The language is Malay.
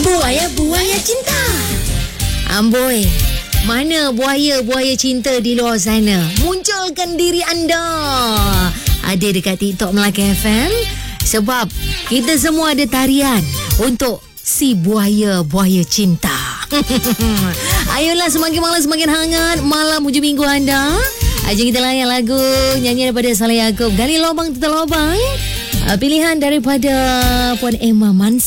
Buaya cinta. Amboi, mana buaya-buaya cinta di luar sana? Munculkan diri anda. Ada dekat TikTok Melaka FM. Sebab kita semua ada tarian untuk si buaya-buaya cinta. Ayolah, semakin malam semakin hangat malam hujung minggu anda. Jom kita layan lagu nyanyian daripada Saleh Yaakob, Gali Lobang Tutup Lobang. Pilihan daripada Puan Emma Mansur.